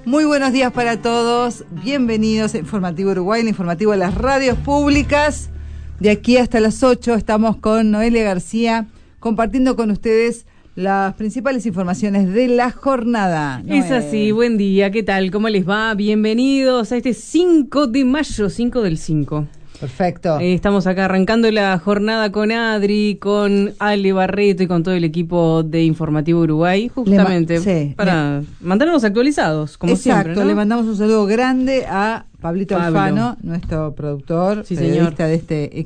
Muy buenos días para todos, bienvenidos a Informativo Uruguay, el informativo de las radios públicas. De aquí hasta las 8 estamos con Noelia García compartiendo con ustedes las principales informaciones de la jornada. Es así, buen día, ¿qué tal? ¿Cómo les va? Bienvenidos a este 5 de mayo, 5 del 5. Perfecto. Estamos acá arrancando la jornada con Adri, con Ale Barreto y con todo el equipo de Informativo Uruguay, justamente para mantenernos actualizados, como siempre, ¿no? Le mandamos un saludo grande a Pablito Alfano, nuestro productor, periodista de este